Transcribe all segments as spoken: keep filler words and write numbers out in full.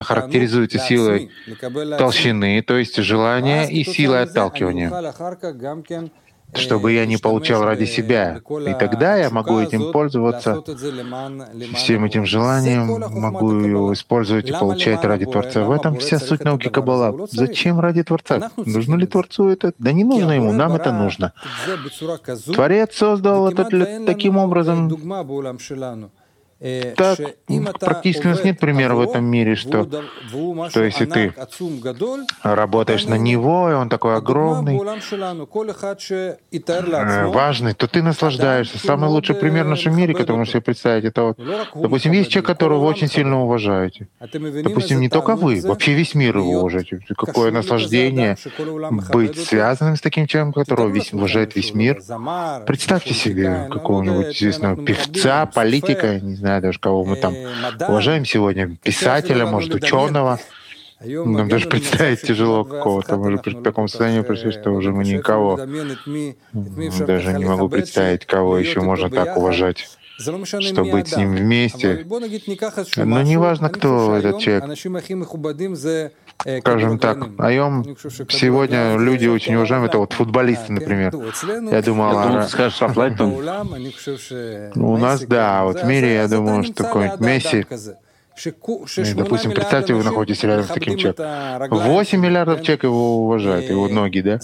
характеризуется силой толщины, то есть желания, и силой отталкивания, чтобы я не получал ради себя. И тогда я могу этим пользоваться, всем этим желанием, могу его использовать и получать ради Творца. В этом вся суть науки Каббала. Зачем ради Творца? Нужно ли Творцу это? Да не нужно ему, нам это нужно. Творец создал это для, таким образом. Так, практически у нас нет примера в этом мире, что, что если ты работаешь на него, и он такой огромный, важный, то ты наслаждаешься. Самый лучший пример в нашем мире, который можно себе представить, это вот, допустим, есть человек, которого вы очень сильно уважаете. Допустим, не только вы, вообще весь мир его уважаете. Какое наслаждение быть связанным с таким человеком, которого весь, уважает весь мир. Представьте себе какого-нибудь известного певца, политика, не знаю, Не знаю даже, кого мы там уважаем сегодня, писателя, может, ученого. Нам даже представить тяжело какого-то. Мы уже в таком состоянии пришли, что уже мы никого. Даже не могу представить, кого еще можно так уважать, чтобы быть с ним вместе. Но неважно, кто этот человек. Скажем так, айом сегодня люди очень уважаемые, это вот футболисты, например. Я думал, я думал, ты скажешь Рафлайтон. У нас, да, вот в мире, я думаю, что какой-нибудь Месси, допустим, представьте, вы находитесь рядом с таким человеком. восемь миллиардов человек его уважают, его ноги, да?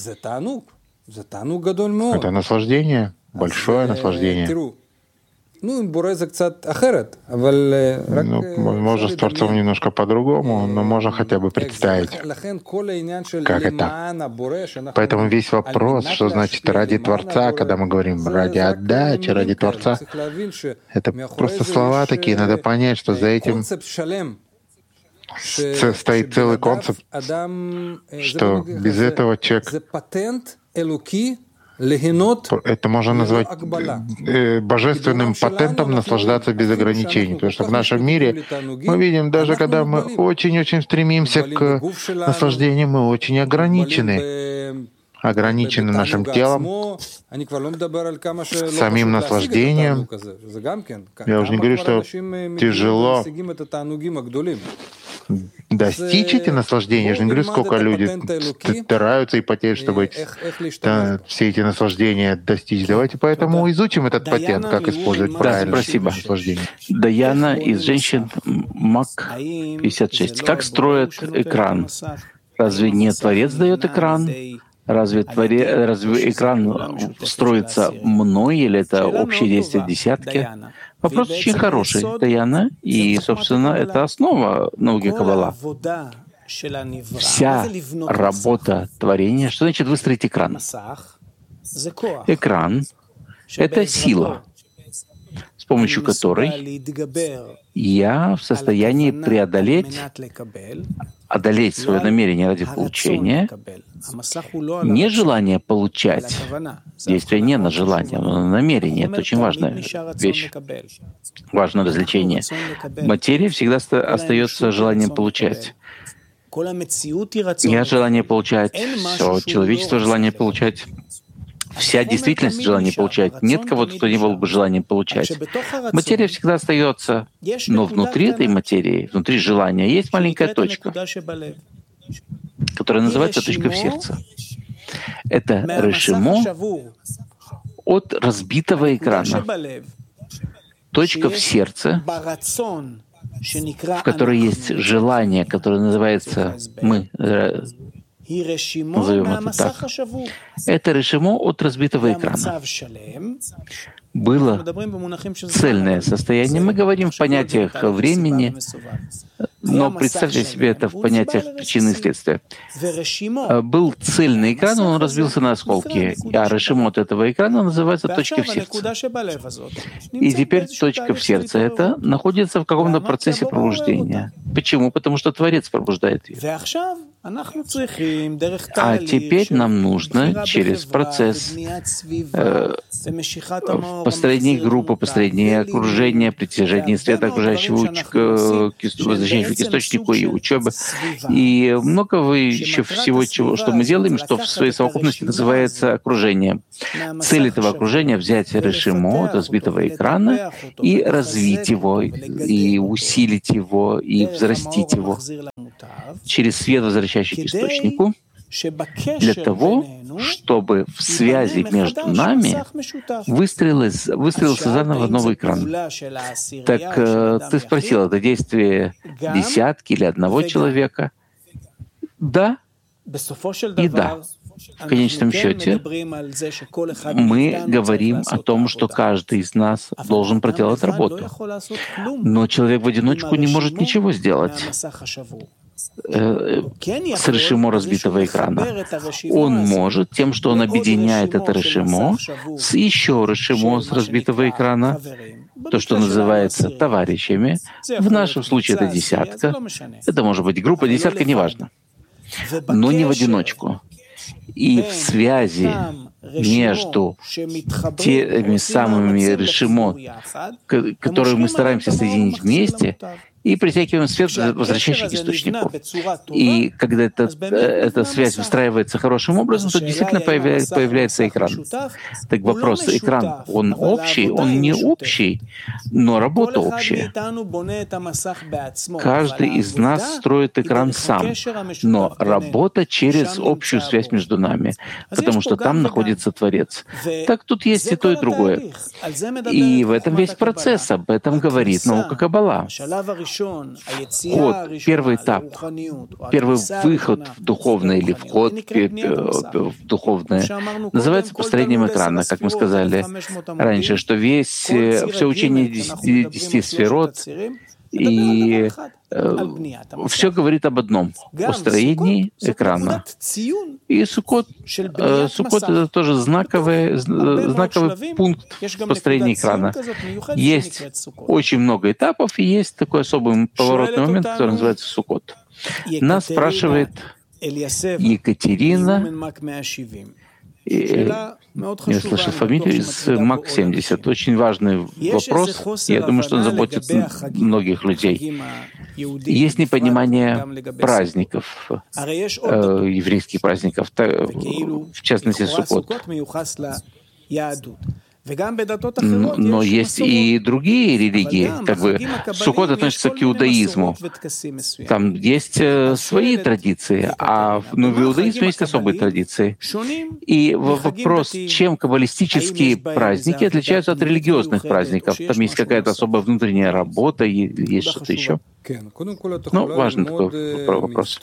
Это наслаждение, большое наслаждение. Ну, можно с Творцом немножко по-другому, но можно хотя бы представить, как это. Поэтому весь вопрос, что значит ради Творца, когда мы говорим ради отдачи, ради Творца, это просто слова такие. Надо понять, что за этим стоит целый концепт, что без этого человек... Это можно назвать божественным патентом наслаждаться без ограничений. Потому что в нашем мире мы видим, даже когда мы очень-очень стремимся к наслаждению, мы очень ограничены. Ограничены нашим телом, самим наслаждением. Я уже не говорю, что тяжело достичь эти наслаждения. Я же не говорю, сколько люди стараются и потеют, чтобы да, все эти наслаждения достичь. Давайте поэтому изучим этот патент, как использовать правильно наслаждение. Даяна из женщин МАК пятьдесят шесть. Как строят экран? Разве не Творец дает экран? Разве, творе, разве экран строится мной, или это общее действие десятки? Вопрос очень хороший, Даяна, и, собственно, это основа науки Каббала. Вся работа творения, что значит выстроить экран? Экран — это сила, с помощью которой я в состоянии преодолеть, одолеть свое намерение ради получения, не желание получать, действие не на желание, но на намерение. Это очень важная вещь, важное развлечение. Материя всегда остается желанием получать. Я желание получать, все человечество желание получать. Вся действительность желания получать. Нет кого-то, кто не был бы желанием получать. Материя всегда остается, но внутри этой материи, внутри желания, есть маленькая точка, которая называется точка в сердце. Это решимо от разбитого экрана. Точка в сердце, в которой есть желание, которое называется мы назовем это так. Это решимо от разбитого экрана. Было цельное состояние. Мы говорим в понятиях времени, но представьте себе это в понятиях причины и следствия. Был цельный экран, он разбился на осколки, а решимо от этого экрана называется точкой в сердце. И теперь точка в сердце это находится в каком-то процессе пробуждения. Почему? Потому что Творец пробуждает ее. А теперь нам нужно через процесс э, построения группы, построения окружения, притяжения света окружающего, уч... возвращения к источнику и учебы. И много еще всего, чего, что мы делаем, что в своей совокупности называется окружение. Цель этого окружения — взять решимо от разбитого экрана и развить его, и усилить его, и взрастить его через свет, возвращающий к источнику, для того, чтобы в связи между нами выстроился, выстроился заново новый экран. Так э, ты спросил, это действие десятки или одного человека? Да и да. В конечном счете, мы говорим о том, что каждый из нас должен проделать работу. Но человек в одиночку не может ничего сделать с решимо разбитого экрана. Он может тем, что он объединяет это решимо с еще решимо с разбитого экрана, то, что называется товарищами. В нашем случае это десятка. Это может быть группа, десятка, неважно. Но не в одиночку. И в связи между теми самыми решимо, которые мы стараемся соединить вместе, и притягиваем свет, возвращающий к источнику. И когда эта, эта связь выстраивается хорошим образом, то действительно появляется, появляется экран. Так вопрос, экран, он общий, он не общий, но работа общая. Каждый из нас строит экран сам, но работа через общую связь между нами, потому что там находится Творец. Так тут есть и то, и другое. И в этом весь процесс, об этом говорит наука Каббала. Вход, первый этап, первый выход в духовное или вход в духовное называется построением экрана, как мы сказали раньше, что весь, все учение десяти сферот и э, все говорит об одном — построении экрана. И Суккот, э, Суккот — это тоже знаковый, знаковый пункт в построении экрана. Есть очень много этапов, и есть такой особый поворотный момент, который называется Суккот. Нас спрашивает Екатерина, я слышал фамилию из МАК семьдесят. Очень важный вопрос. Я думаю, что он заботит многих людей. Есть непонимание праздников, э, еврейских праздников, в частности, Суккот. Но есть и другие религии. Как бы Суккот относится к иудаизму. Там есть свои традиции, а ну, в иудаизме есть особые традиции. И вопрос, чем каббалистические праздники отличаются от религиозных праздников? Там есть какая-то особая внутренняя работа, есть что-то еще? Ну, важный такой вопрос.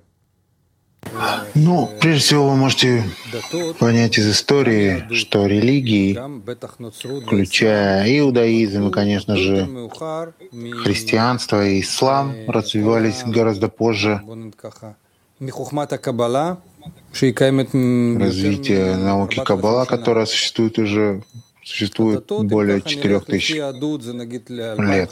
Ну, прежде всего, вы можете понять из истории, что религии, включая иудаизм и, конечно же, христианство и ислам, развивались гораздо позже развития науки Каббала, которая существует уже существует более четырех тысяч лет.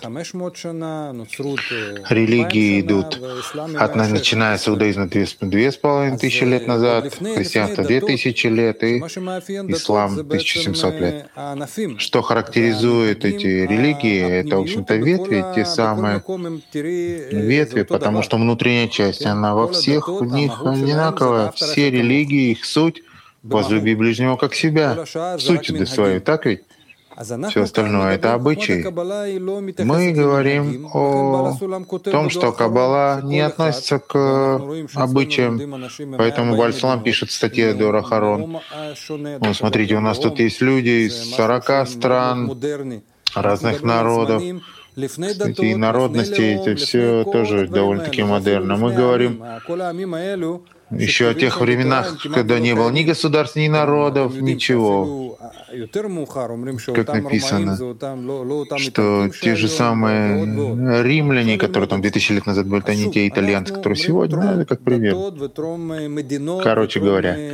Религии идут, от, начиная с иудаизма две с половиной тысячи лет назад, христианство две тысячи лет и ислам тысяча семьсот лет. Что характеризует эти религии, это, в общем-то, ветви, те самые ветви, потому что внутренняя часть, она во всех у них одинаковая. Все религии, их суть — возлюби ближнего как себя, в сути своей, так ведь? Все остальное — это обычаи. Мы говорим о том, что Каббала не относится к обычаям, поэтому Бааль Шулам пишет в статье Дор Ахарон. Ну, смотрите, у нас тут есть люди из сорока стран, разных народов. Кстати, и народности, это все тоже довольно-таки модерно. Мы говорим еще о тех временах, когда не было ни государств, ни народов, ничего. Как написано, что те же самые римляне, которые там две тысячи лет назад были, это не те итальянцы, которые сегодня, ну, это как пример. Короче говоря,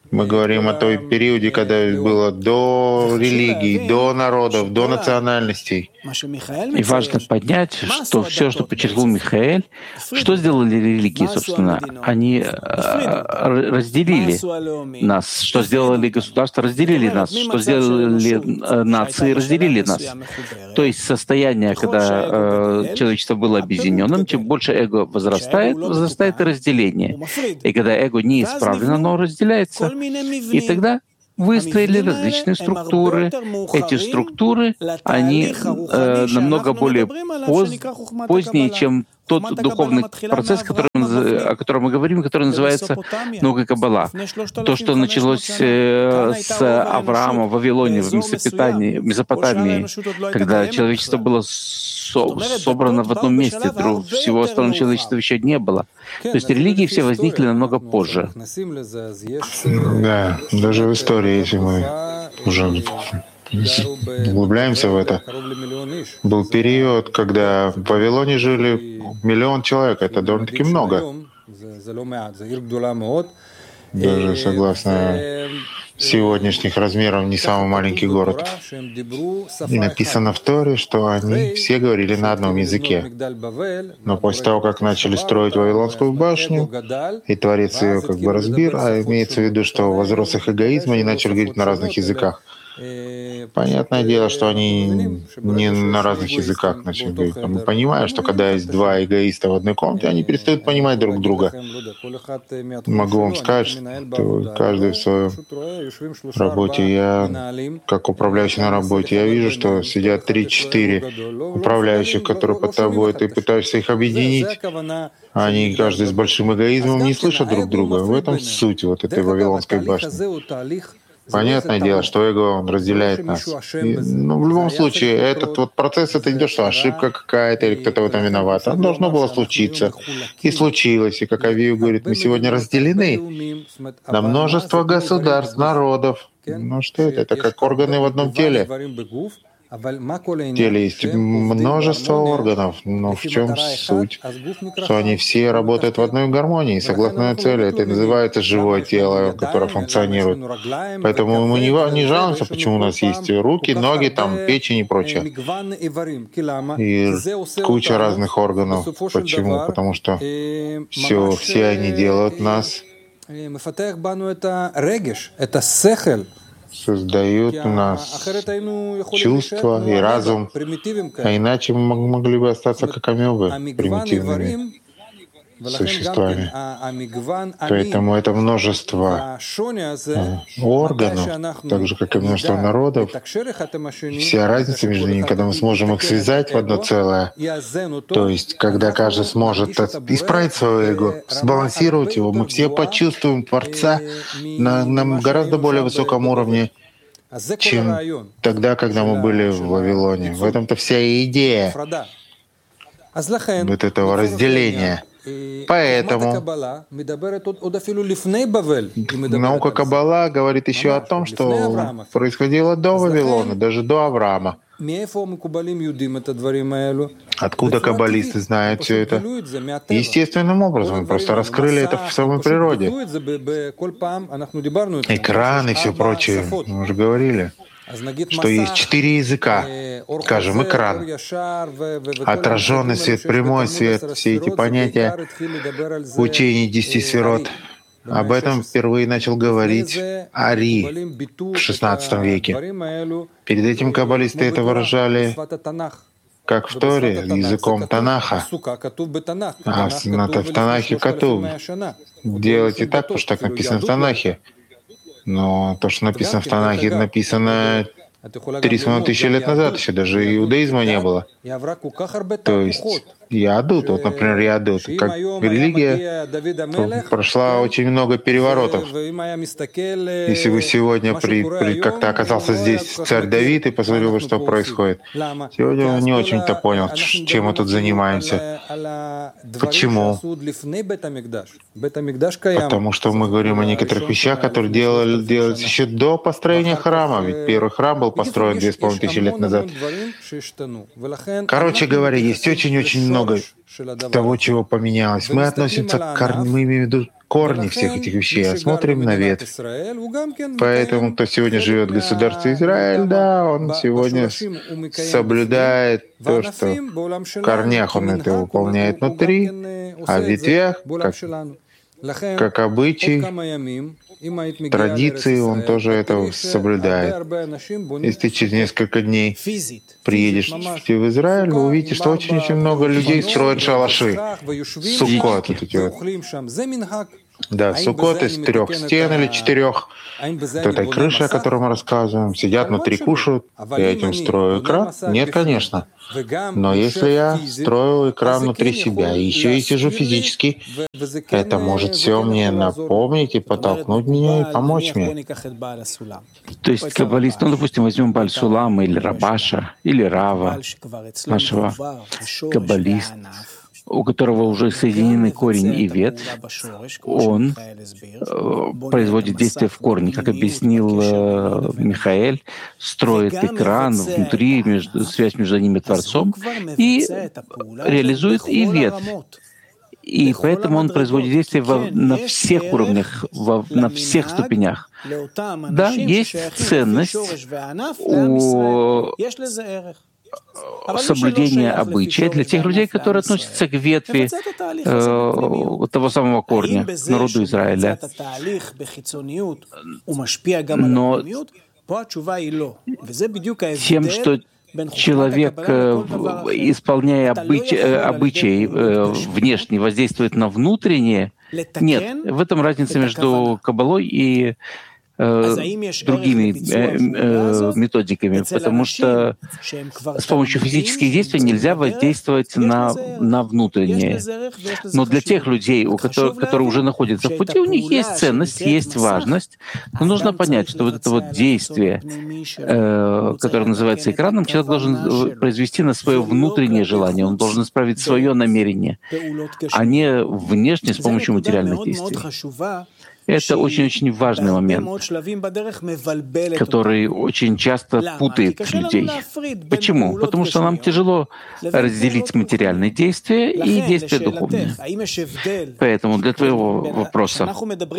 Мы говорим о той периоде, когда было до религий, до народов, до национальностей. И важно понять, что все, что подчеркнул Михаэль, что сделали религии, собственно, они разделили нас. Что сделали государства, разделили нас. Что сделали нации, разделили нас. То есть состояние, когда э, человечество было объединенным, чем больше эго возрастает, возрастает и разделение. И когда эго не исправлено, оно разделяется. И тогда выстроили различные структуры. Эти структуры, они э, намного более поз, поздние, чем тот духовный процесс, который, о котором мы говорим, который называется наука Каббала. То, что началось э, с Авраама в Вавилоне, в Месопотамии, Месопотамии, когда человечество было со, собрано в одном месте, друг, всего остального человечества еще не было. То есть религии все возникли намного позже. Да, даже в истории, если мы уже углубляемся в это, был период, когда в Вавилоне жили миллион человек. Это довольно-таки много. Даже согласно сегодняшних размеров не самый маленький город. И написано в Торе, что они все говорили на одном языке. Но после того, как начали строить Вавилонскую башню, и Творец ее как бы разбил, а имеется в виду, что возрос их эгоизм, они начали говорить на разных языках. Понятное дело, что они не на разных языках начали говорить. Мы понимаем, что когда есть два эгоиста в одной комнате, они перестают понимать друг друга. Могу вам сказать, что каждый в своей работе, я как управляющий на работе, я вижу, что сидят три-четыре управляющих, которые под тобой, ты пытаешься их объединить. Они, каждый с большим эгоизмом, не слышат друг друга. В этом суть вот этой Вавилонской башни. Понятное дело, что эго, он разделяет нас. И, ну, в любом случае, этот вот процесс, это не то, что ошибка какая-то или кто-то в этом виноват. Это должно было случиться. И случилось. И как Авию говорит, мы сегодня разделены на множество государств, народов. Ну что это? Это как органы в одном теле. В теле есть множество органов, но в чем суть? Что они все работают в одной гармонии, согласно цели. Это и называется живое тело, которое функционирует. Поэтому мы не, не жалуемся, почему у нас есть руки, ноги, там, печень и прочее. И куча разных органов. Почему? Потому что все, все они делают нас, создают у нас чувства и разум, а иначе мы могли бы остаться как амебы, примитивными существами. Поэтому это множество органов, так же, как и множество народов, вся разница между ними, когда мы сможем их связать в одно целое, то есть когда каждый сможет исправить свое эго, сбалансировать его, мы все почувствуем Творца на, на гораздо более высоком уровне, чем тогда, когда мы были в Вавилоне. В этом-то вся и идея вот этого разделения. Поэтому наука Каббала говорит еще о том, что происходило до Вавилона, даже до Авраама. Откуда каббалисты знают все это? Естественным образом, просто раскрыли это в самой природе. Экран и все прочее, мы уже говорили, что есть четыре языка, скажем, экран, отраженный свет, прямой свет, все эти понятия учений десяти сферот. Об этом впервые начал говорить Ари в шестнадцатом веке. Перед этим каббалисты это выражали как в Торе, языком Танаха. А в Танахе Катув. Делайте так, потому что так написано в Танахе. Но то, что написано в Танахе, написано три с половиной тысячи лет назад, еще даже иудаизма не было. То есть Ядут, вот, например, Ядут, как религия, прошла очень много переворотов. Если бы сегодня при, при, как-то оказался здесь царь Давид и посмотрел бы, что происходит, сегодня он не очень-то понял, чем мы тут занимаемся. Почему? Потому что мы говорим о некоторых вещах, которые делали, делались еще до построения храма, ведь первый храм был построен две с половиной тысячи лет назад. Короче говоря, есть очень-очень много того, чего поменялось. Мы относимся к, мы имеем в виду корни всех этих вещей, а смотрим на ветвь. Поэтому, кто сегодня живет в государстве Израиль, да, он сегодня соблюдает то, что в корнях он это выполняет внутри, а в ветвях, как, как обычай, традиции, он тоже это соблюдает. Если ты через несколько дней приедешь в Израиль, вы увидите, что очень-очень много людей строят шалаши, суккот, вот эти вот. Да, суккот из трех стен или четырех, с этой крышей, о которой мы рассказываем, сидят внутри, кушают. Я этим строю экран? Нет, конечно. Но если я строю экран внутри себя и еще и сижу физически, это может все мне напомнить и подтолкнуть меня и помочь мне. То есть каббалист, ну, допустим, возьмем Бааль Сулама или Рабаша, или Рава, нашего каббалист, у которого уже соединены корень и ветвь, он э, производит действие в корне, как объяснил э, Михаэль, строит экран внутри, между, связь между ними Творцом, и реализует и ветвь. И поэтому он производит действие во, на всех уровнях, во, на всех ступенях. Да, есть ценность у соблюдение обычая для тех людей, которые относятся к ветви э, того самого корня, к народу Израиля. Но тем, что человек, исполняя обыч... обычай внешний, воздействует на внутреннее, нет, в этом разница между каббалой и другими э, э, методиками, потому что с помощью физических действий нельзя воздействовать на, на внутреннее. Но для тех людей, у которых, которые уже находятся в пути, у них есть ценность, есть важность, но нужно понять, что вот это вот действие, э, которое называется экраном, человек должен произвести на свое внутреннее желание, он должен исправить свое намерение, а не внешне с помощью материальных действий. Это очень-очень важный момент, который очень часто путает людей. Почему? Потому что нам тяжело разделить материальные действия и действия духовные. Поэтому для твоего вопроса,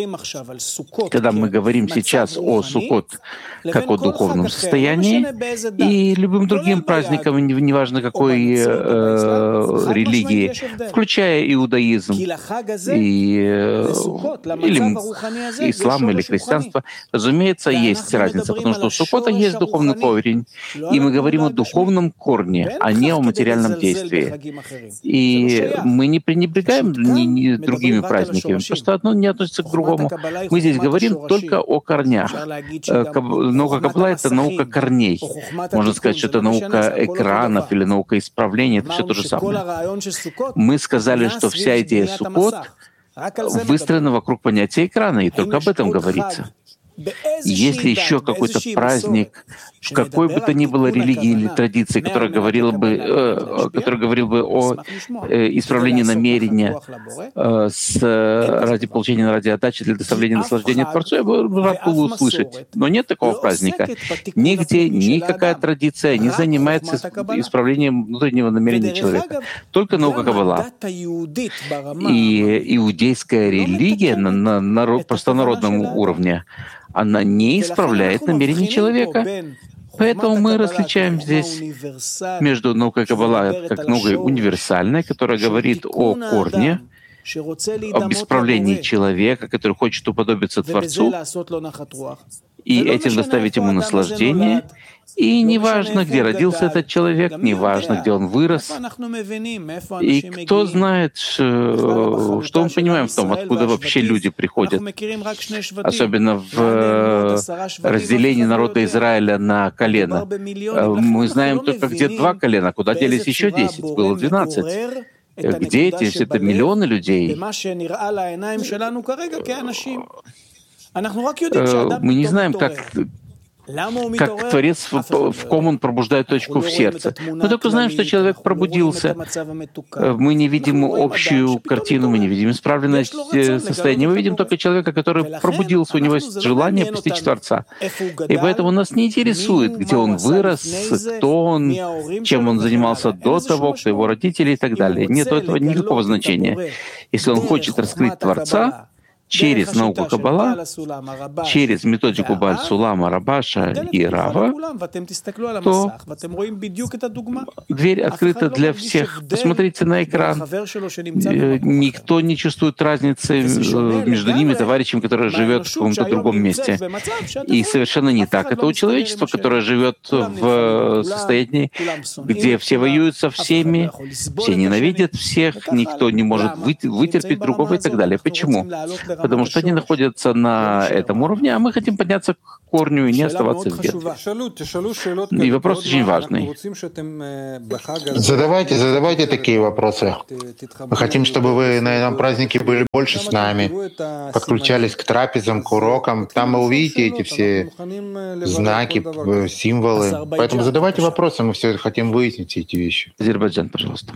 когда мы говорим сейчас о Суккот как о духовном состоянии и любым другим праздникам, неважно какой э, религии, включая иудаизм и, э, или ислам или христианство, разумеется, есть разница, потому что у Суккота есть духовный корень, и мы говорим о духовном корне, а не о материальном действии. И мы не пренебрегаем ни, ни другими праздниками, просто одно не относится к другому. Мы здесь говорим только о корнях. Наука Каббала — это наука корней. Можно сказать, что это наука экранов или наука исправления, это все то же самое. Мы сказали, что вся идея Суккот выстроена вокруг понятия экрана, и только об этом говорится. Есть ли еще какой-то праздник, в какой бы то ни было религии или традиции, которая говорила бы, э, который говорил бы о э, исправлении намерения э, с, ради получения ради отдачи для доставления наслаждения Творцу, я бы рад был услышать. Но нет такого праздника. Нигде никакая традиция не занимается исправлением внутреннего намерения человека. Только наука Каббала. И иудейская религия на, на, на простонародном уровне, она не исправляет намерение человека. Поэтому мы различаем здесь между наукой Каббала как наукой универсальной, которая говорит о корне, об исправлении человека, который хочет уподобиться Творцу, и этим доставить ему наслаждение. И неважно, где родился этот человек, неважно, где он вырос. И кто знает, что мы понимаем в том, откуда вообще люди приходят. Особенно в разделении народа Израиля на колена. Мы знаем только, где два колена, куда делись еще десять, было двенадцать. Где эти, если это миллионы людей? Мы не знаем, как... как Творец, в, в ком он пробуждает точку в сердце. Мы только знаем, что человек пробудился. Мы не видим общую картину, мы не видим исправленность состояния. Мы видим только человека, который пробудился, у него есть желание постичь Творца. И поэтому нас не интересует, где он вырос, кто он, чем он занимался до того, кто его родители и так далее. Нет этого никакого значения. Если он хочет раскрыть Творца, через науку Каббала, через методику Бааль-Сулама, Рабаша и Рава, то дверь открыта для всех. Посмотрите на экран. Никто не чувствует разницы между ними, товарищем, который живет в каком-то другом месте. И совершенно не так. Это у человечества, которое живет в состоянии, где все воюют со всеми, все ненавидят всех, никто не может вытерпеть другого и так далее. Почему? Потому что они находятся на этом уровне, а мы хотим подняться к корню и не оставаться в ветве. И вопрос очень важный. Задавайте, задавайте такие вопросы. Мы хотим, чтобы вы на этом празднике были больше с нами, подключались к трапезам, к урокам. Там вы увидите эти все знаки, символы. Поэтому задавайте вопросы, мы все хотим выяснить эти вещи. Азербайджан, пожалуйста.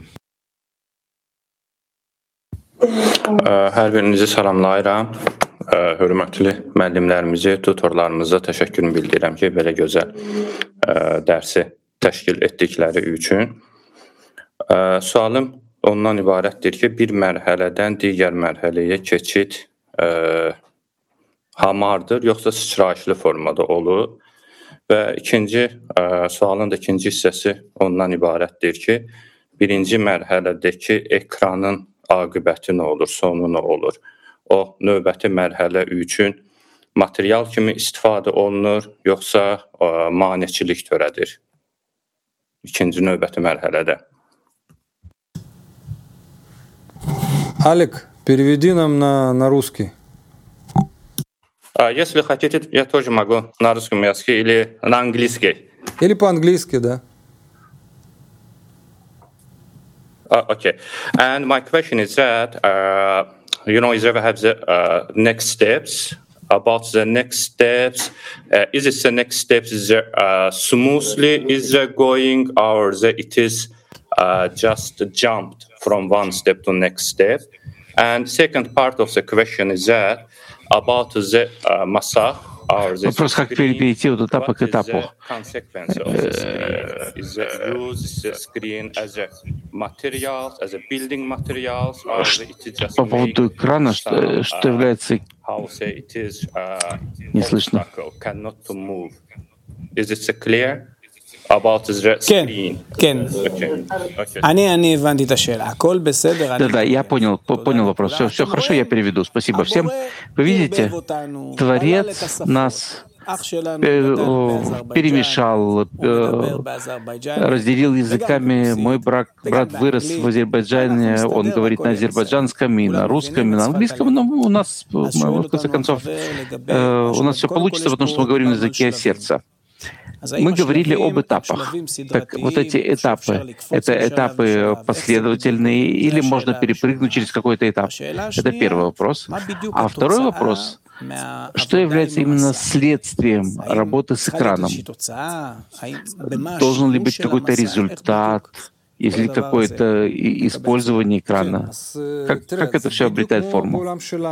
Hər birinizi salamlayıram. Hörmətli müəllimlərimizi, tutorlarımıza təşəkkür bildirirəm ki, belə gözəl dərsi təşkil etdikləri üçün. Sualım ondan ibarətdir ki, bir mərhələdən digər mərhələyə keçid hamardır, yoxsa sıçrayışlı formada olur? Və ikinci sualın da ikinci hissəsi ondan ibarətdir ki, birinci mərhələdəki ekranın aqibəti nə olur, sonu nə olur? O növbəti mərhələ üçün material kimi istifadə olunur, yoxsa maneçilik törədir ikinci növbəti mərhələdə? Алек, переведи нам на, на русский. Если хотите, я тоже могу на русском языке или на английский. Или по-английски, да. Uh, okay. And my question is that, uh, you know, Israel has the uh, next steps. About the next steps, uh, is it the next steps is there, uh, smoothly is there going, or the, it is uh, just jumped from one step to next step? And second part of the question is that about the uh, Masah. Вопрос, как перейти от этапа к этапу. По поводу экрана, что, что является... Не слышно. כן, כן. אני, אני הבנתי את השאלה. הכל בסדר. Да, да, я понял, понял вопрос. Все, все хорошо, я переведу. Спасибо всем. Вы видите, Творец нас перемешал, разделил языками. Мой брат, брат вырос в Азербайджане, он говорит на азербайджанском и на русском, и на английском, но у нас, в конце концов, у нас все получится, потому что мы говорим на языке сердца. Мы говорили об этапах. Так вот эти этапы, это этапы последовательные или можно перепрыгнуть через какой-то этап? Это первый вопрос. А второй вопрос, что является именно следствием работы с экраном? Должен ли быть какой-то результат? Есть ли какое-то использование экрана? Как, как это все обретает форму?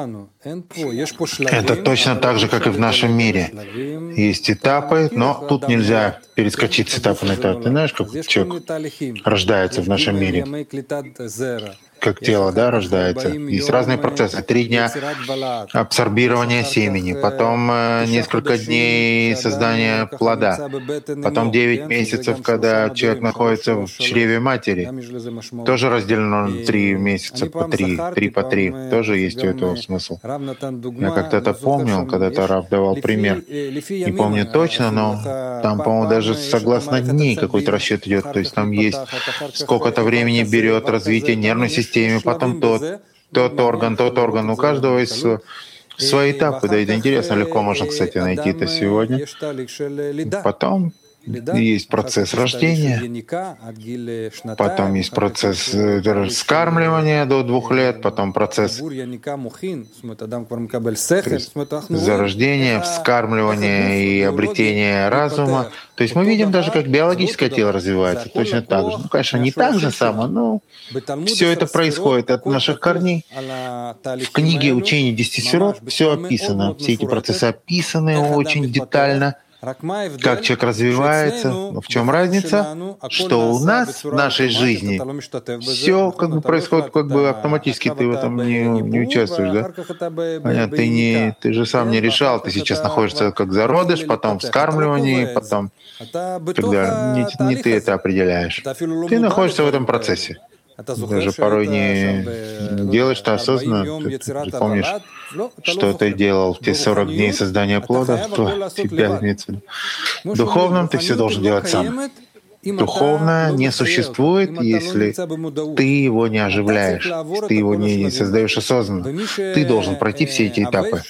Это точно так же, как и в нашем мире. Есть этапы, но тут нельзя перескочить с этапа на этап. Ты знаешь, как человек рождается в нашем мире? Как тело, да, рождается. Есть разные процессы. Три дня абсорбирования семени, потом несколько дней создания плода, потом девять месяцев, когда человек находится в чреве матери. Тоже разделено на три месяца по три, три по три. Тоже есть у этого смысл. Я как-то это помнил, когда-то Рав давал пример. Не помню точно, но там, по-моему, даже согласно дней какой-то расчет идет. То есть там есть сколько-то времени берет развитие нервной системы, потом тот, тот орган, тот орган. У каждого есть свои этапы. Да, это интересно, легко можно, кстати, найти это сегодня. Потом есть процесс рождения, потом есть процесс вскармливания до двух лет, потом процесс зарождения, вскармливания и обретения разума. То есть мы видим даже, как биологическое тело развивается, точно так же. Ну, конечно, не так же само, но все это происходит от наших корней. В книге «Учение десяти сферот» все описано, все эти процессы описаны очень детально. как человек развивается. Но в чем разница? Что у нас в нашей жизни все как бы происходит как бы автоматически, ты в этом не, не участвуешь, да? Понятно, ты, не, ты же сам не решал, ты сейчас находишься как зародыш, потом в вскармливании, потом и так далее. Не, не ты это определяешь. Ты находишься в этом процессе. Даже порой не делаешь это осознанно. Ты, ты помнишь, что ты делал в те сорок дней создания плода, то тебя имеется в виду. В духовном ты все должен делать сам. Духовное не существует, если ты его не оживляешь, если ты его не, не создаешь осознанно. Ты должен пройти все эти этапы.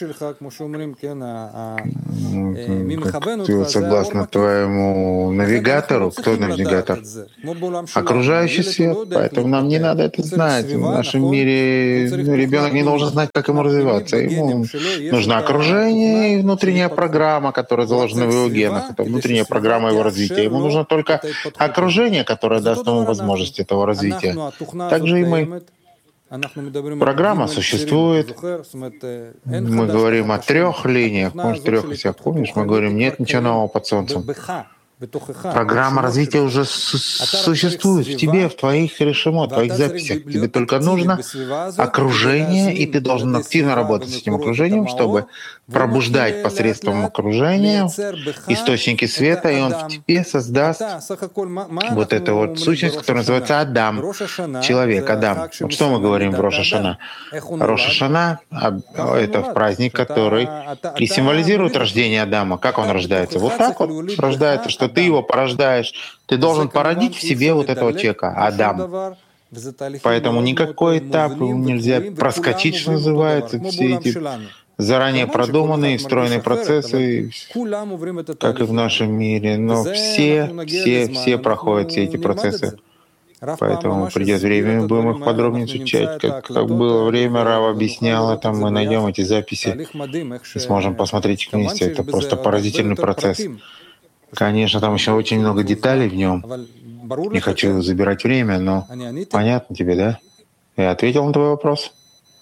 Ты, согласно твоему навигатору, кто навигатор? Окружающий свет, поэтому нам не надо это знать. В нашем мире ребенок не должен знать, как ему развиваться. Ему нужно окружение и внутренняя программа, которая заложена в его генах. Это внутренняя программа его развития. Ему нужно только окружение, которое даст ему возможность этого развития. Также и мы. Программа существует. Мы говорим о трех линиях. Может, трех, если я помнишь, мы говорим, нет ничего нового под солнцем. Программа развития уже существует в тебе, в твоих решимот, в твоих записях. Тебе только нужно окружение, и ты должен активно работать с этим окружением, чтобы пробуждать посредством окружения источники света, и он в тебе создаст вот эту вот сущность, которая называется Адам, человек, Адам. Вот что мы говорим в Рош ха-Шана? Рош ха-Шана — это праздник, который и символизирует рождение Адама. Как он рождается? Вот так вот рождается, что ты его порождаешь. Ты должен породить в себе вот этого человека, Адам. Поэтому никакой этап нельзя проскочить, что называется, все эти заранее продуманные, встроенные процессы, как и в нашем мире. Но все, все, все проходят все эти процессы. Поэтому придет время, мы будем их подробнее изучать. Как, как было время, Рав объяснял это, мы найдем эти записи и сможем посмотреть их вместе. Это просто поразительный процесс. Конечно, там еще очень много деталей в нем. Не хочу забирать время, но понятно тебе, да? Я ответил на твой вопрос?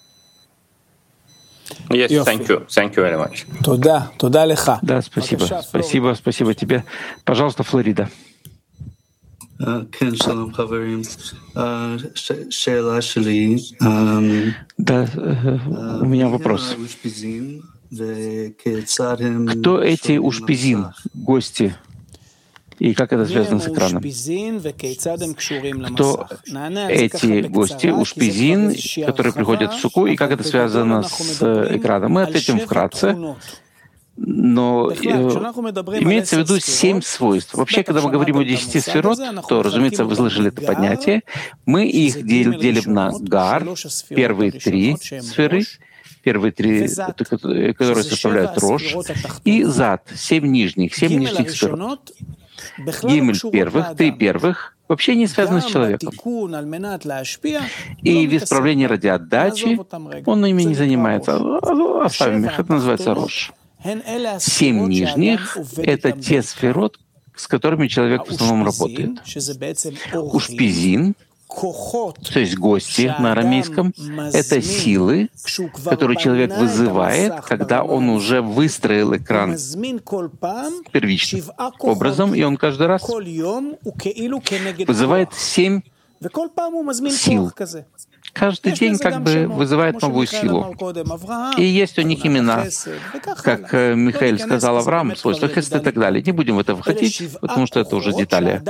Yes, thank you. Thank you very much. Туда, туда леха. Да, спасибо. Спасибо, спасибо тебе. Пожалуйста, Флорида. כן, שלום חברים. שאלה שלי. Да, у меня вопрос. Кто эти ушпизин, гости, и как это связано с экраном? Кто эти гости, ушпизин, которые приходят в суку, и как это связано с экраном? Мы ответим вкратце. Но э, имеется в виду семь свойств. Вообще, когда мы говорим о десяти сферот, то, разумеется, вы слышали это понятие, мы их дел, делим на гар, первые три сферы, первые три, которые составляют рош, и зад, семь нижних, семь нижних сферот. Гимель первых, три первых, вообще не связаны с человеком. И в исправлении ради отдачи он ими не занимается. Оставим их, это называется рош. Семь нижних — это те сферот, с которыми человек в основном работает. Ушпизин, то есть гости на арамейском, это силы, которые человек вызывает, когда он уже выстроил экран первичным образом, и он каждый раз вызывает семь сил. Каждый день как бы вызывает новую силу. И есть у них имена, как Михаил сказал, Авраам, свойства Хесед и так далее. Не будем в это входить, потому что это уже детали.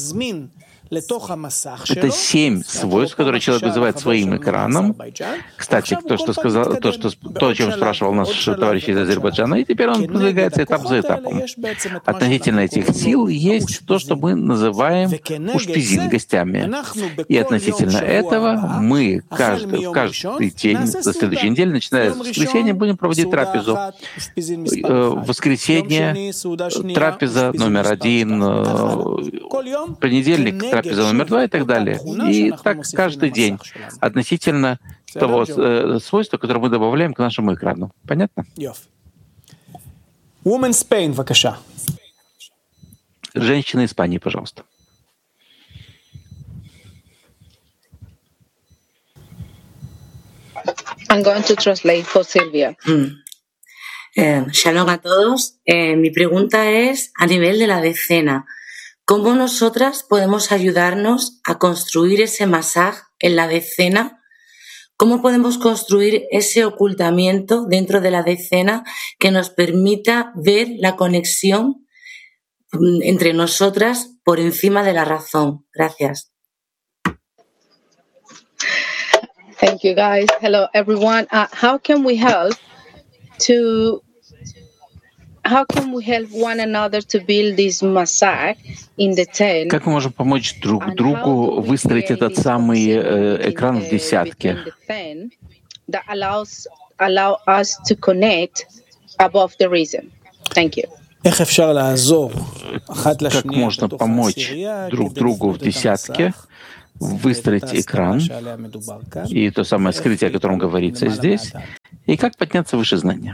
Это семь свойств, которые человек вызывает своим экраном. Кстати, то, что сказал, то, что, то, о чем спрашивал наш товарищ из Азербайджана, и теперь он продвигается этап за этапом. Относительно этих сил есть то, что мы называем ушпизин, гостями. И относительно этого мы каждый, в каждый день до следующей недели, начиная с воскресенья, будем проводить трапезу. В воскресенье трапеза номер один, понедельник трапеза номер два и так далее. И так каждый день относительно того э, свойства, которое мы добавляем к нашему экрану. Понятно? Женщина Испании, пожалуйста. I'm going to translate for Sylvia. Mm. Eh, shalom a todos. Eh, mi pregunta es a nivel de la decena. ¿Cómo nosotras podemos ayudarnos a construir ese masaj en la decena? ¿Cómo podemos construir ese ocultamiento dentro de la decena que nos permita ver la conexión entre nosotras por encima de la razón? Gracias. Thank you, guys. Hello, everyone. Uh, how can we help to how can we help one another to build this masaj in the ten? Как мы можем помочь друг другу выстроить этот самый э, экран в десятке? That allows allow us to connect above the reason. Thank you. Как можно помочь друг другу в десятке выстроить экран и то самое скрытие, о котором говорится здесь, и как подняться выше знания?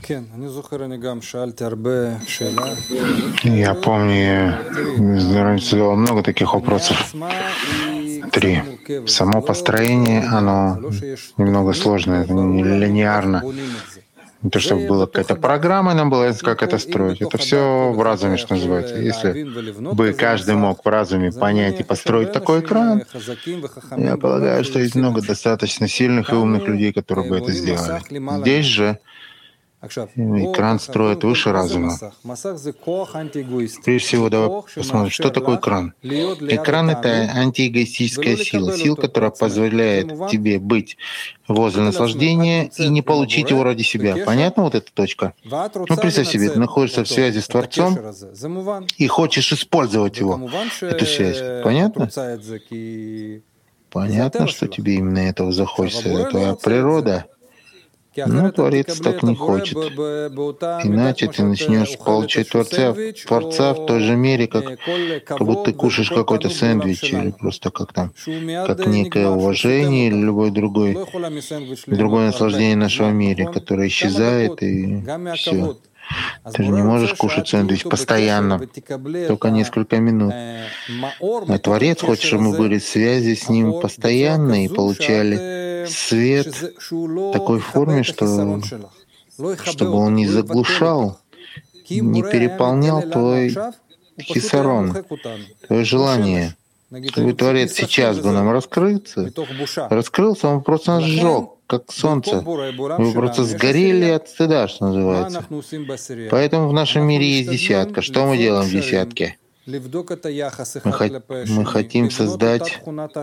Я помню, я задавал много таких вопросов. Три. Само построение, оно немного сложное, это не линейно. Не то, чтобы была какая-то программа, нам было, как это строить. Это все в разуме, что называется. Если бы каждый мог в разуме понять и построить такой экран, я полагаю, что есть много достаточно сильных и умных людей, которые бы это сделали. Здесь же экран строит выше разума. Прежде всего, давай посмотрим, что такое экран. Экран — это антиэгоистическая сила, сила, которая позволяет тебе быть возле наслаждения и не получить его ради себя. Понятно вот эта точка? Ну, представь себе, ты находишься в связи с Творцом и хочешь использовать его, эту связь. Понятно? Понятно, что тебе именно этого захочется. Это твоя природа. Но Творец так не хочет. Иначе ты начнешь получать Творца, Творца в той же мере, как, как будто ты кушаешь какой-то сэндвич, или просто как там, как некое уважение или любое другое, другое наслаждение нашего мира, которое исчезает, и все. Ты же не можешь кушать сэндвич постоянно, только несколько минут. А Творец хочет, чтобы мы были в связи с Ним постоянно и получали свет в такой форме, что, чтобы он не заглушал, не переполнял твой хисарон, твое желание. Чтобы Творец сейчас бы нам раскрыться, раскрылся, он просто нас сжег, как солнце. Мы просто сгорели от стыда, что называется. Поэтому в нашем мире есть десятка. Что мы делаем в десятке? Мы, мы хотим создать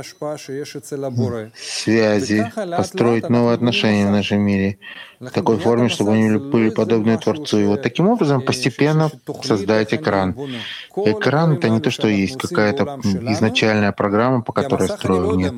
связи, построить новые отношения в нашем мире в такой форме, чтобы они были подобны Творцу. И вот таким образом постепенно создать экран. Экран — это не то, что есть какая-то изначальная программа, по которой я строю. Нет.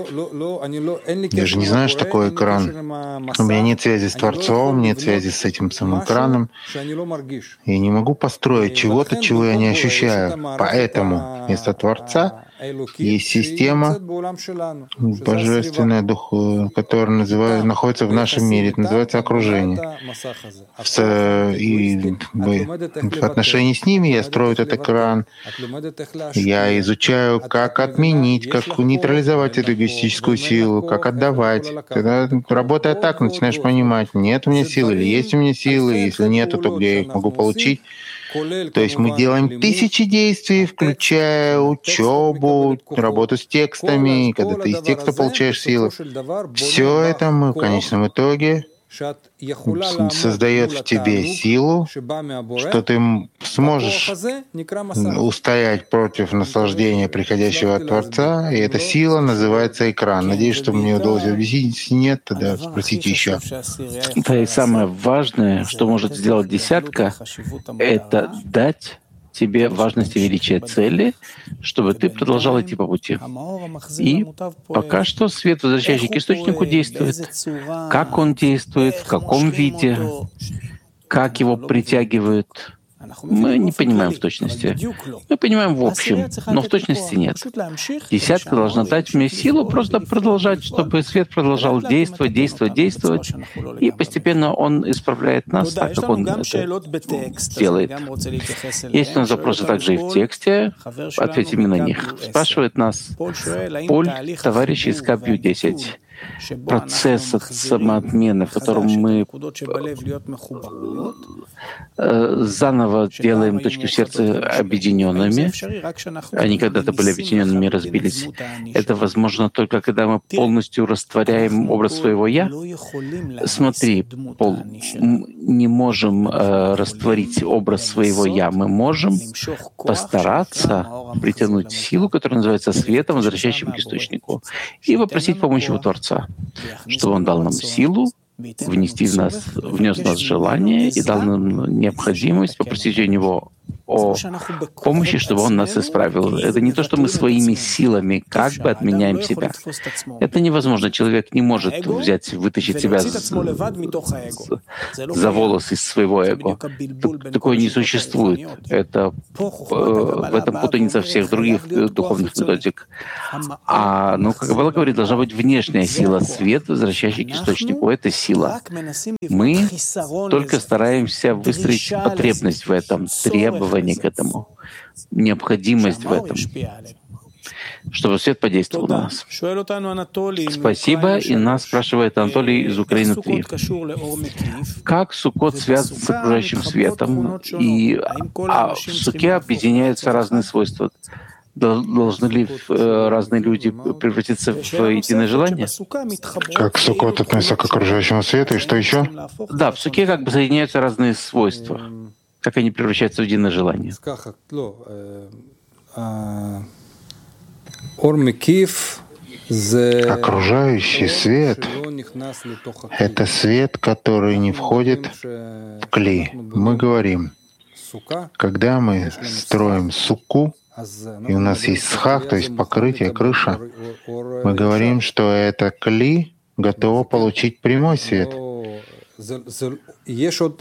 Я же не знаю, что такое экран. У меня нет связи с Творцом, нет связи с этим самым экраном. Я не могу построить чего-то, чего я не ощущаю. Поэтому вместо Творца есть система божественная, дух, которая называется, находится в нашем мире. Это называется окружение. В, и в отношении с ними я строю этот экран. Я изучаю, как отменить, как нейтрализовать эту эгоистическую силу, как отдавать. Когда работая так, начинаешь понимать, нет у меня силы или есть у меня силы. Если нет, то где я их могу получить? То есть мы делаем тысячи действий, включая учебу, работу с текстами, когда ты из текста получаешь силы. Все это мы в конечном итоге создает в тебе силу, что ты сможешь устоять против наслаждения, приходящего от Творца, и эта сила называется экран. Надеюсь, что мне удалось объяснить. Если нет, тогда спросите еще. Да, и самое важное, что может сделать десятка, это дать тебе важность и величие цели, чтобы ты продолжал идти по пути. И пока что свет, возвращающий к источнику, действует. Как он действует, в каком виде, как его притягивают, мы не понимаем в точности. Мы понимаем в общем, но в точности нет. Десятка должна дать мне силу просто продолжать, чтобы свет продолжал действовать, действовать, действовать, и постепенно он исправляет нас так, как он это делает. Есть у нас вопросы также и в тексте. Ответим на них. Спрашивает нас Поль, товарищ из Кабью десять. процесс самоотмены, в котором мы заново делаем точки в сердце объединенными. Они когда-то были объединенными и разбились. Это возможно только когда мы полностью растворяем образ своего «я». Смотри, Пол, мы не можем э, растворить образ своего «я». Мы можем постараться притянуть силу, которая называется светом, возвращающим к источнику, и попросить помощи у Творца, чтобы Он дал нам силу, внести в нас, внес в нас желание и дал нам необходимость попросить у Него о помощи, чтобы Он нас исправил. Это не то, что мы своими силами как бы отменяем себя. Это невозможно. Человек не может взять, вытащить себя за, за волосы из своего эго. Такое не существует. Это, в этом путаница всех других духовных методик. А, ну, как Каббала говорит, должна быть внешняя сила, свет, возвращающий к источнику. Это сила. Мы только стараемся выстроить потребность в этом, требование к этому, необходимость в этом, чтобы свет подействовал на нас. Спасибо. И нас спрашивает Анатолий из Украины три. Как Суккот связан с окружающим светом? И а в Суке объединяются разные свойства. Должны ли разные люди превратиться в единое желание? Как Суккот относится к окружающему свету, и что еще? Да, в Суке как бы соединяются разные свойства. Как они превращаются в единое желание? Окружающий свет — это свет, который не входит в кли. Мы говорим, когда мы строим сукку, и у нас есть схах, то есть покрытие, крыша, мы говорим, что это кли готово получить прямой свет. Есть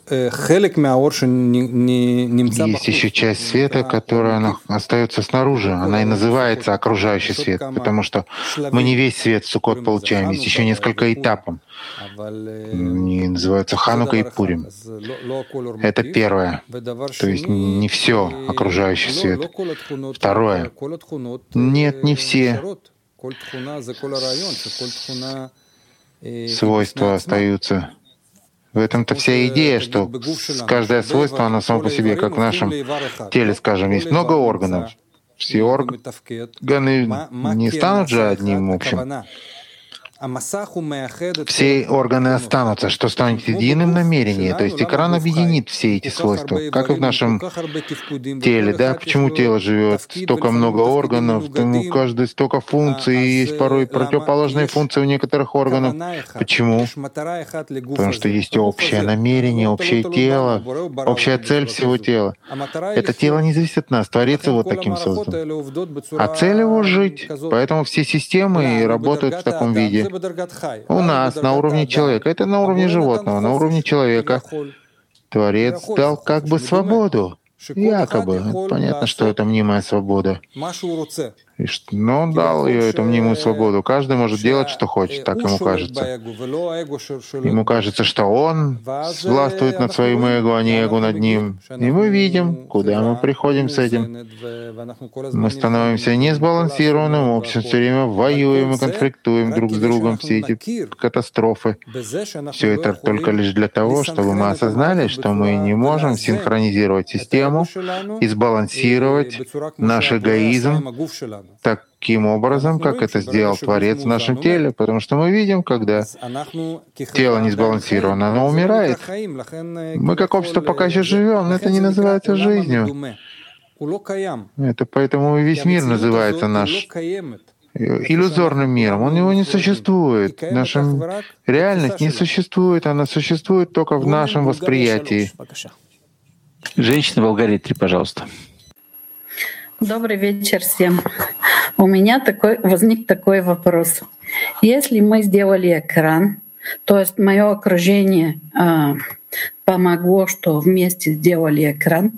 еще часть света, которая остается снаружи. Она и называется окружающий свет, потому что мы не весь свет Суккот получаем. Есть еще несколько этапов. Они называются Ханука и Пурим. Это первое. То есть не все окружающий свет. Второе. Нет, не все. Свойства остаются. В этом-то вся идея, что каждое свойство, оно само по себе, как в нашем теле, скажем, есть много органов. Все органы не станут же одним общим. Все органы останутся, что станет единым намерением. То есть экран объединит все эти свойства, как и в нашем теле. Да? Почему тело живет? Столько много органов, у каждой столько функций, и есть порой противоположные функции у некоторых органов. Почему? Потому что есть общее намерение, общее тело, общая цель всего тела. Это тело не зависит от нас, Творец его вот таким создан. А цель его — жить. Поэтому все системы работают в таком виде. У нас на уровне человека, это на уровне животного, на уровне человека Творец дал как бы свободу, якобы. Понятно, что это мнимая свобода. Но он дал ее, эту мнимую свободу. Каждый может делать, что хочет, так ему кажется. Ему кажется, что он властвует над своим эго, а не эго над ним. И мы видим, куда мы приходим с этим. Мы становимся несбалансированным обществом, все время воюем и конфликтуем друг с другом, все эти катастрофы. Все это только лишь для того, чтобы мы осознали, что мы не можем синхронизировать систему и сбалансировать наш эгоизм таким образом, как это сделал Творец в нашем теле, потому что мы видим, когда тело не сбалансировано, оно умирает. Мы как общество пока еще живем, но это не называется жизнью. Это поэтому весь мир называется наш иллюзорным миром. Он его не существует. Наша реальность не существует, она существует только в нашем восприятии. Женщина Болгарии три, пожалуйста. Добрый вечер всем. У меня такой, возник такой вопрос. Если мы сделали экран, то есть мое окружение э, помогло, что вместе сделали экран,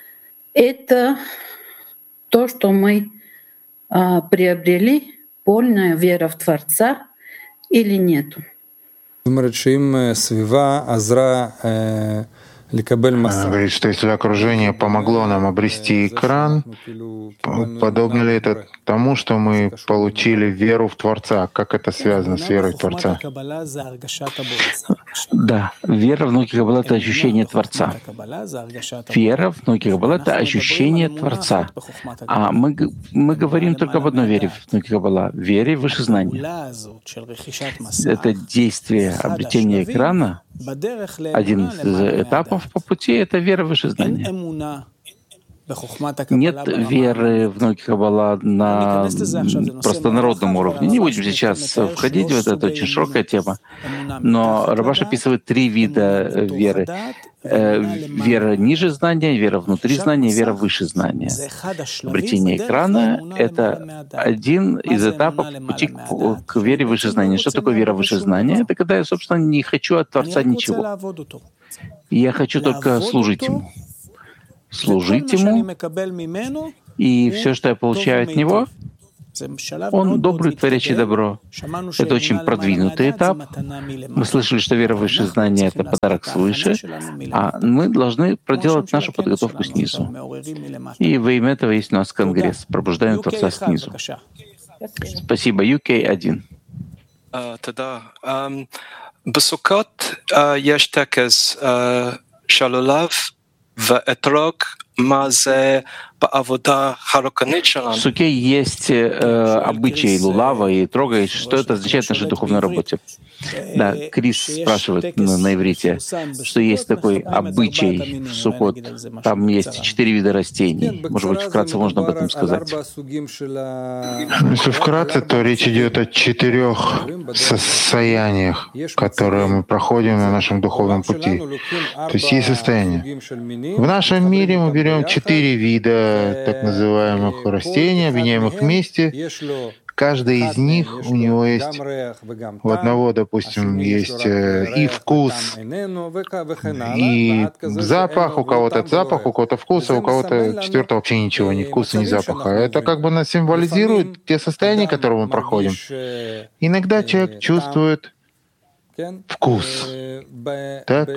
это то, что мы э, приобрели, полная вера в Творца или нет? Говорит, что если окружение помогло нам обрести экран, подобно ли это тому, что мы получили веру в Творца? Как это связано с верой в Творца? Да, вера в Нуки Каббала — это ощущение Творца. Вера в Нуки Каббала — это ощущение Творца. А мы, мы говорим только об одной вере в Нуки Каббала — вере в выше знания. Это действие обретения экрана, один из этапов по пути — это вера в выше знания. Нет веры в Нуки Каббала на простонародном уровне. Не будем сейчас входить в это, это очень широкая тема. Но Рабаш описывает три вида веры. Вера ниже знания, вера внутри знания, вера выше знания. Обретение экрана — это один из этапов пути к, к вере выше знания. Что такое вера выше знания? Это когда я, собственно, не хочу от Творца ничего. Я хочу только служить Ему. Служить Ему, и все, что я получаю от Него, Он добрый, творящий добро. Это очень продвинутый этап. Мы слышали, что вера в высшее знание — это подарок свыше, а мы должны проделать нашу подготовку снизу. И во имя этого есть у нас конгресс. Пробуждаем Творца снизу. Спасибо. ю кей один. תודה. בסוכות יש טקס של לולב ואתרוג. В суке есть э, обычаи лулава и трога, и что это означает в нашей духовной работе. Да, Крис спрашивает на, на иврите, что есть такой обычай в Суккот. Там есть четыре вида растений. Может быть, вкратце можно об этом сказать? Если вкратце, то речь идет о четырех состояниях, которые мы проходим на нашем духовном пути. То есть есть состояния. В нашем мире мы берем четыре вида так называемых растений, объединяем их вместе. Каждый из них, у него есть, у одного, допустим, есть и вкус, и запах, у кого-то запах, у кого-то вкус, а у кого-то четвертого вообще ничего, ни вкуса, ни запаха. Это как бы нас символизирует те состояния, которые мы проходим. Иногда человек чувствует вкус, так?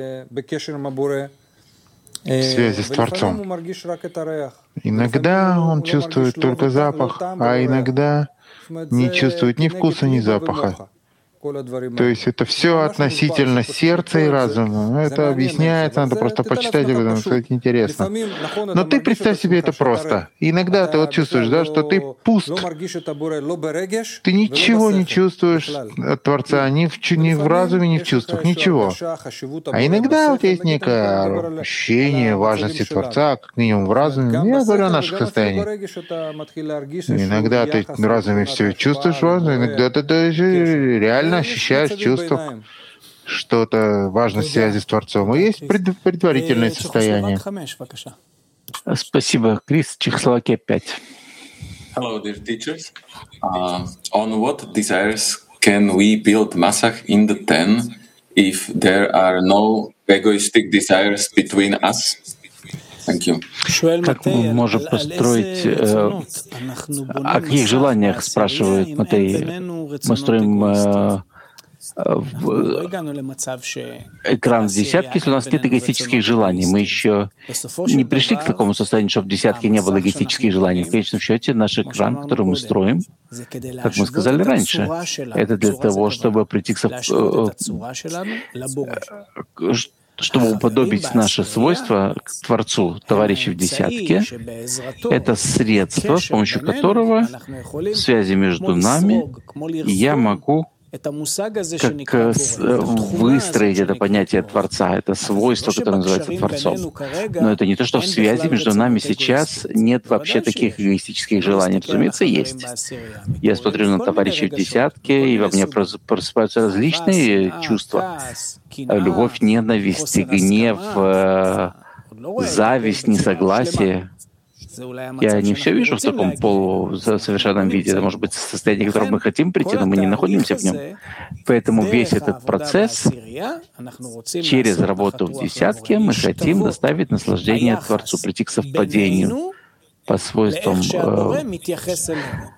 В связи с Творцом. Иногда он чувствует только запах, а иногда не чувствует ни вкуса, ни запаха. То есть это все относительно сердца и разума. Это объясняется, надо просто почитать об этом, что это интересно. Но ты представь себе это просто. Иногда ты вот чувствуешь, да, что ты пуст. Ты ничего не чувствуешь от Творца, ни в, ни в разуме, ни в чувствах, ничего. А иногда у тебя есть некое ощущение важности Творца, как минимум в разуме. Я говорю о наших состояниях. Иногда ты в разуме все чувствуешь, важно, иногда ты даже реально ощущаешь в чувствах что-то важность связи с Творцом. И есть пред, предварительное состояние. Спасибо. Крис, Чехословакия пять. Hello, dear teachers. Uh, on what desires can we build Masach in the ten if there are no egoistic desires between us? Thank you. Как мы можем построить... Э, о каких желаниях, спрашивает Матей. Мы строим э, в, экран в десятке, если у нас нет эгоистических желаний. Мы еще не пришли к такому состоянию, чтобы в десятке не было эгоистических желаний. В конечном счете наш экран, который мы строим, как мы сказали раньше, это для того, чтобы прийти к... чтобы уподобить наши свойства к Творцу, товарищу в десятке, это средство, с помощью которого в связи между нами я могу как выстроить это понятие Творца, это свойство, которое называется Творцом. Но это не то, что в связи между нами сейчас нет вообще таких эгоистических желаний. Разумеется, есть. Я смотрю на товарищей в десятке, и во мне просыпаются различные чувства. Любовь, ненависть, гнев, зависть, несогласие. Я не все вижу в таком полусовершенном виде. Это может быть состояние, к которому мы хотим прийти, но мы не находимся в нем. Поэтому весь этот процесс через работу в десятке мы хотим доставить наслаждение Творцу, прийти к совпадению по свойствам,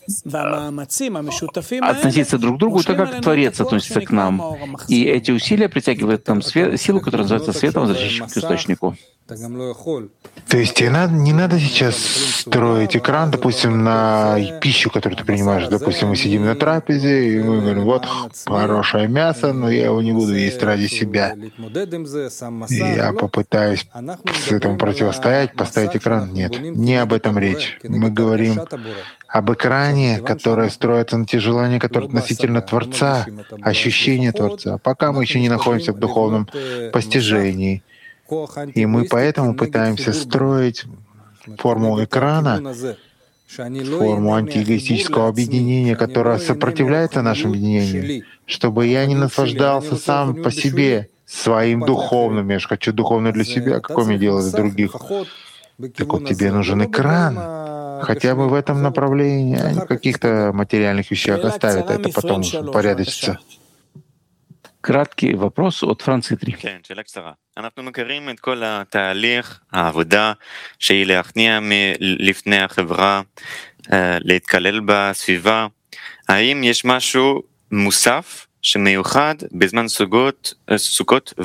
относиться друг к другу, так как Творец относится к нам. И эти усилия притягивают к нам свет, силу, которая называется светом, возвращающим к источнику. То есть тебе надо, не надо сейчас строить экран, допустим, на пищу, которую ты принимаешь. Допустим, мы сидим на трапезе, и мы говорим, вот хорошее мясо, но я его не буду есть ради себя. И я попытаюсь с этому противостоять, поставить экран. Нет, не об этом речь. Мы говорим об экране, которое строится на те желания, которые относительно Творца, ощущения Творца. Пока мы еще не находимся в духовном постижении. И мы поэтому пытаемся строить форму экрана, форму антиэгоистического объединения, которое сопротивляется нашему объединению, чтобы я не наслаждался сам по себе своим духовным. Я же хочу духовно для себя, какое мне дело для других. Так вот, тебе нужен экран, хотя бы в этом направлении, а не в каких-то материальных вещах оставить, это потом порядочится. Краткий вопрос от Франции три. אנחנו מכירים את כל התהליך, העבודה, שהיא להכניע לפני החברה, להתקלל בסביבה. האם יש משהו מוסף שמיוחד בזמן סוכות, סוכות